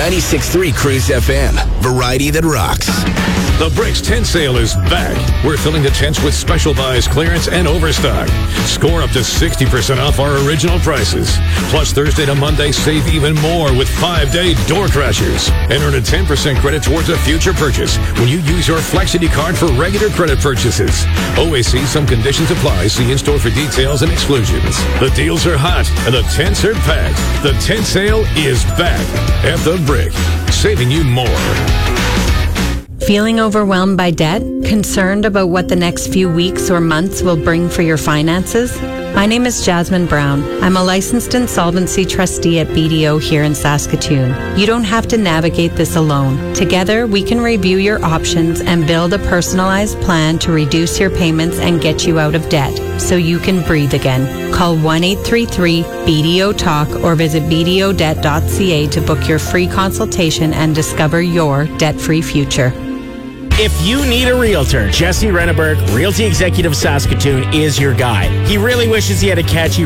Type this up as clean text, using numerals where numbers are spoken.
96.3 Cruise FM. Variety that rocks. The Bricks tent sale is back. We're filling the tents with special buys, clearance, and overstock. Score up to 60% off our original prices. Plus, Thursday to Monday, save even more with 5-day door crashers. And earn a 10% credit towards a future purchase when you use your Flexity card for regular credit purchases. Always see some conditions apply. See in-store for details and exclusions. The deals are hot and the tents are packed. The tent sale is back at the Brick, saving you more. Feeling overwhelmed by debt? Concerned about what the next few weeks or months will bring for your finances? My name is Jasmine Brown. I'm a licensed insolvency trustee at BDO here in Saskatoon. You don't have to navigate this alone. Together, we can review your options and build a personalized plan to reduce your payments and get you out of debt so you can breathe again. Call 1-833-BDO-TALK or visit bdodebt.ca to book your free consultation and discover your debt-free future. If you need a realtor, Jesse Renneberg, Realty Executive Saskatoon, is your guy. He really wishes he had a catchy